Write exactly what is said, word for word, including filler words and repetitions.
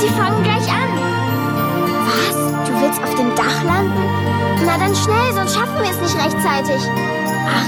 die fangen gleich an. Was? Du willst auf dem Dach landen? Na dann schnell, sonst schaffen wir es nicht rechtzeitig. Ach